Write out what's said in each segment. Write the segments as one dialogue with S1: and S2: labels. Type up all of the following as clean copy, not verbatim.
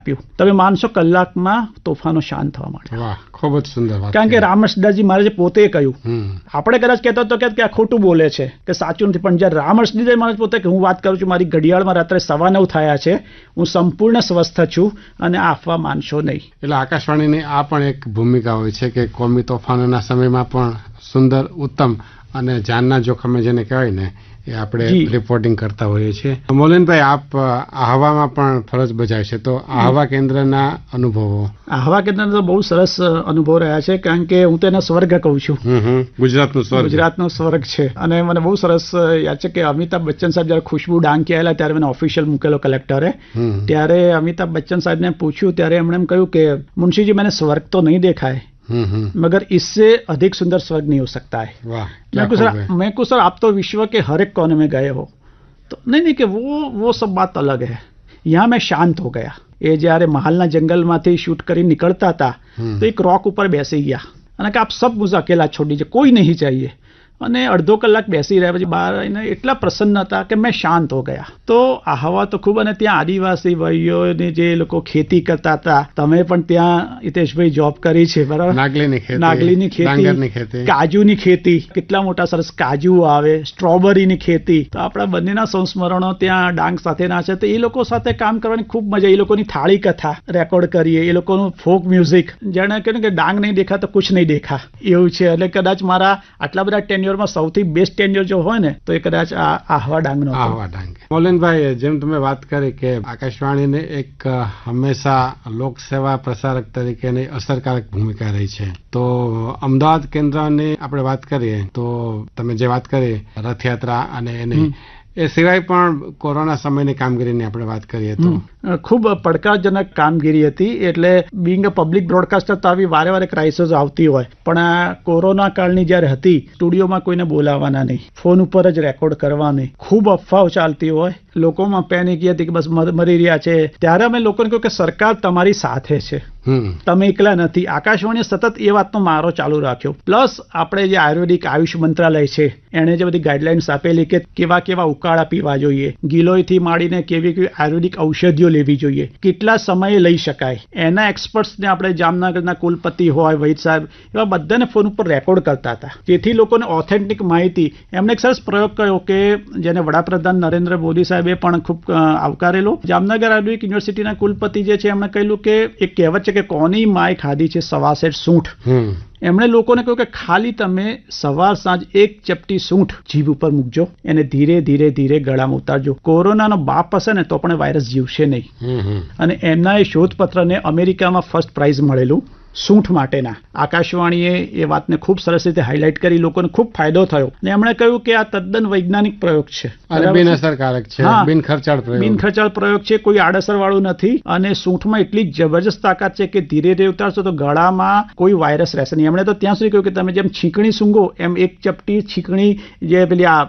S1: તમે માનશો કલાકમાં તોફાનો શાંત થવા માંડે.
S2: વાહ, ખૂબ જ સુંદર વાત.
S1: કારણ કે રામહર્ષદાસજી મહારાજે પોતે કહ્યું, આપણે કદાચ કહેતા હતો કે આ ખોટું બોલે છે કે સાચું નથી, પણ જ્યારે રામહર્ષદાસજી મહારાજ પોતે કે હું વાત કરું છું, મારી ઘડિયાળમાં રાત્રે 9:15 થયા છે, હું સંપૂર્ણ સ્વસ્થ છું અને આ અફવા માનશો નહીં.
S2: એટલે આકાશવાણીની આ પણ એક ભૂમિકા હોય છે કે કોમી તોફાનોના સમયમાં પણ સુંદર, ઉત્તમ અને જાનના જોખમે જેને કહેવાય ને એ આપણે રિપોર્ટિંગ કરતા હોઈએ છીએ. મોલેનભાઈ, આપ આહવામાં પણ ફરજ બજાવે છે, તો આહવા કેન્દ્રના અનુભવો?
S1: આહવા કેન્દ્રના તો બહુ સરસ અનુભવ રહ્યા છે, કારણ કે હું તો એને સ્વર્ગ કહું છું. ગુજરાતનું સ્વર્ગ છે. અને મને બહુ સરસ યાદ છે કે અમિતાભ બચ્ચન સાહેબ જયારે ખુશ્બુ ડાંકી આવેલા ત્યારે મને ઓફિશિયલ મૂકેલો કલેક્ટરે, ત્યારે અમિતાભ બચ્ચન સાહેબને પૂછ્યું ત્યારે એમણે એમ કહ્યું કે મુનશીજી मैंने स्वर्ग तो नहीं देखा है, मगर इससे अधिक सुंदर स्वर्ग नहीं हो सकता है. मैं कुछ सर आप तो विश्व के हर एक कोने में गए हो, तो नहीं कि वो सब बात अलग है. यहाँ मैं शांत हो गया. એ જ્યારે મહાલના જંગલમાંથી શૂટ કરી નીકળતા હતા તો એક રોક ઉપર બેસી ગયા અને કે આપ સબ મુझे અકેલા છોડ દીजिए, કોઈ નહીં चाहिए. અને અડધો કલાક બેસી રહ્યા પછી બહાર આવીને એટલા પ્રસન્ન હતા કે મેં શાંત હો ગયા. તો આહવા તો ખૂબ, અને ત્યાં આદિવાસી ભાઈઓને જે લોકો ખેતી કરતા હતા, તમે પણ ત્યાં હિતેશભાઈ જોબ કરી છે બરાબર, નાગલીની ખેતી, કાજુની ખેતી, કેટલા મોટા સરસ કાજુ આવે, સ્ટ્રોબેરીની ખેતી. તો આપણા બંનેના સંસ્મરણો ત્યાં ડાંગ સાથેના છે, તો એ લોકો સાથે કામ કરવાની ખૂબ મજા. એ લોકોની થાળી કથા રેકોર્ડ કરીએ, એ લોકોનું ફોક મ્યુઝિક, જાણે કહ્યું કે ડાંગ નહીં દેખા તો કુછ નહીં દેખા એવું છે. એટલે કદાચ મારા આટલા બધા ટેન્યુરમાં સૌથી બેસ્ટ ટેન્યુર જો હોય ને તો એ કદાચ આ આહવા ડાંગનો.
S2: આહવા ડાંગ. મોલેનભાઈ, જેમ તમે વાત કરી કે આકાશવાણીને એક હંમેશા લોકસેવા પ્રસારક તરીકેની અસરકારક ભૂમિકા રહી છે, તો અમદાવાદ કેન્દ્રની આપણે વાત કરીએ તો તમે જે વાત કરી રથયાત્રા અને એની, એ સિવાય પણ કોરોના સમયની કામગીરીની આપણે વાત કરીએ તો
S1: ખૂબ પડકારજનક કામગીરી હતી. એટલે બીંગ અ પબ્લિક બ્રોડકાસ્ટર તો આવી વારે વારે ક્રાઇસિસ આવતી હોય, પણ આ કોરોના કાળની જ્યારે હતી, સ્ટુડિયોમાં કોઈને બોલાવવાના નહીં, ફોન ઉપર જ રેકોર્ડ કરવાની, ખૂબ અફવાઓ ચાલતી હોય, લોકોમાં પેનિક હતી કે બસ મરી રહ્યા છે. ત્યારે અમે લોકોને કહ્યું કે સરકાર તમારી સાથે છે, તમે એકલા નથી. આકાશવાણીએ સતત એ વાતનો મારો ચાલુ રાખ્યો. પ્લસ આપણે જે આયુર્વેદિક આયુષ મંત્રાલય છે એણે જે બધી ગાઈડલાઇન્સ આપેલી કે કેવા કેવા ઉકાળા પીવા જોઈએ, ગિલોયથી માંડીને કેવી કેવી આયુર્વેદિક ઔષધિઓ લેવી જોઈએ, કેટલા સમયે લઈ શકાય, એના એક્સપર્ટ્સને આપણે જામનગરના કુલપતિ હોય, વૈદ સાહેબ, એવા બધાને ફોન ઉપર રેકોર્ડ કરતા હતા, જેથી લોકોને ઓથેન્ટિક માહિતી. એમણે એક સરસ પ્રયોગ કર્યો કે જેને વડાપ્રધાન નરેન્દ્ર મોદી સાહેબે પણ ખૂબ આવકારેલો. જામનગર આયુર્વેદિક યુનિવર્સિટીના કુલપતિ જે છે એમણે કહ્યું કે એક કહેવત છે કે કોની માય ખાધી છે સવાસેર સૂંઠ. એમણે લોકોને કહ્યું કે ખાલી તમે સવાર સાંજ એક ચપટી સૂંઠ જીભ ઉપર મૂકજો, એને ધીરે ધીરે ધીરે ગળામાં ઉતારજો. કોરોનાનો બાપ હશે ને તો પણ વાયરસ જીવશે નહીં. અને એમના એ શોધપત્રને અમેરિકામાં ફર્સ્ટ પ્રાઇઝ મળેલું સૂંઠ માટેના. આકાશવાણીએ એ વાતને ખૂબ સરસ રીતે હાઇલાઇટ કરી, લોકોને ખૂબ ફાયદો થયો. અને એમણે કહ્યું કે આ તદ્દન વૈજ્ઞાનિક પ્રયોગ છે,
S2: બિનઅસરકારક છે, બિનખર્ચાળ
S1: પ્રયોગ છે, કોઈ આડઅસર વાળું નથી. અને સૂંઠમાં એટલી જબરજસ્ત તાકાત છે કે ધીરે ધીરે ઉતારશો તો ગળામાં કોઈ વાયરસ રહેશે નહીં. એમણે તો ત્યાં સુધી કહ્યું કે તમે જેમ છીંકણી સૂંઘો એમ એક ચપટી છીંકણી જે પેલી આ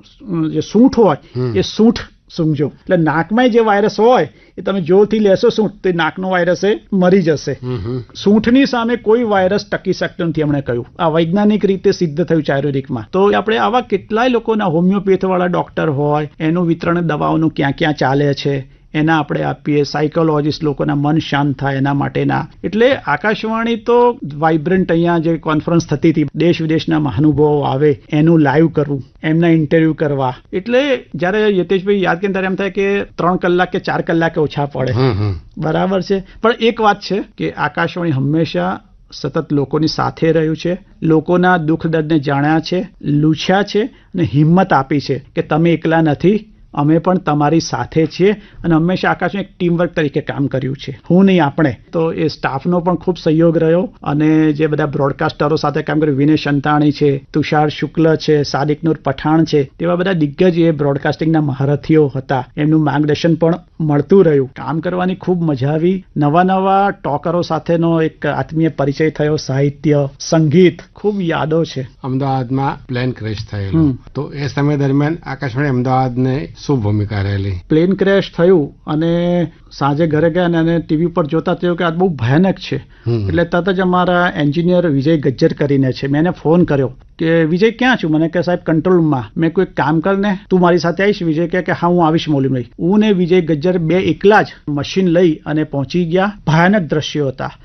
S1: જે સૂંઠ હોય એ સૂંઠ સૂંઘજો. એટલે નાકમાં જે વાયરસ હોય એ તમે જોરથી લેશો સૂંઠ તો નાકનો વાયરસ એ મરી જશે. સૂંઠની સામે કોઈ વાયરસ ટકી શકતો નથી એમણે કહ્યું. આ વૈજ્ઞાનિક રીતે સિદ્ધ થયું છે આયુર્વેદિકમાં. તો આપણે આવા કેટલાય લોકોના હોમિયોપેથી વાળા ડોક્ટર હોય, એનું વિતરણ દવાઓનું ક્યાં ક્યાં ચાલે છે એના આપણે આપીએ, સાયકોલોજીસ્ટ લોકોના મન શાંત થાય એના માટેના. એટલે આકાશવાણી તો વાઇબ્રન્ટ, અહીંયા જે કોન્ફરન્સ થતી હતી દેશ વિદેશના મહાનુભાવો આવે એનું લાઈવ કરવું, એમના ઇન્ટરવ્યુ કરવા. એટલે જ્યારે યતેશભાઈ યાદ કરીએ ત્યારે એમ થાય કે 3 કલાક કે 4 કલાકે ઓછા પડે. બરાબર છે. પણ એક વાત છે કે આકાશવાણી હંમેશા સતત લોકોની સાથે રહ્યું છે, લોકોના દુઃખ દર્દને જાણ્યા છે, લૂછ્યા છે અને હિંમત આપી છે કે તમે એકલા નથી, અમે પણ તમારી સાથે છીએ. અને હંમેશા આકાશને એક ટીમવર્ક તરીકે કામ કર્યું છે, હું નહીં આપણે. તો એ સ્ટાફનો પણ ખૂબ સહયોગ રહ્યો. અને જે બધા બ્રોડકાસ્ટરો સાથે કામ કર્યું, વિનય સંતાણી છે, તુષાર શુક્લ છે, સાદિક નૂર પઠાણ છે, તેવા બધા દિગ્ગજ એ બ્રોડકાસ્ટિંગના મહારથીઓ હતા. એમનું માર્ગદર્શન પણ મળતું રહ્યું. કામ કરવાની ખૂબ મજા આવી. નવા નવા ટોકરો સાથેનો એક આત્મીય પરિચય થયો. સાહિત્ય, સંગીત, ખૂબ યાદો છે.
S2: અમદાવાદમાં પ્લેન ક્રેશ થયેલું, તો એ સમય દરમિયાન આકાશવાણી અમદાવાદને શું ભૂમિકા રહેલી?
S1: પ્લેન ક્રેશ થયું અને સાંજે ઘરે ગયા અને ટીવી પર જોતા થયું કે આ બહુ ભયાનક છે. એટલે તરત જ અમારા એન્જિનિયર વિજય ગજ્જર કરીને છે, મેં એને ફોન કર્યો કે વિજય ક્યાં છું? મને કે સાહેબ કંટ્રોલ રૂમમાં. મેં કોઈ કામ કર ને, તું મારી સાથે આવીશ? વિજય કે હા હું આવીશ મોલ્યુમ લઈ. હું ને વિજય ગજ્જર બે એકલા જ મશીન લઈ અને પહોંચી ગયા. ભયાનક દ્રશ્યો હતા.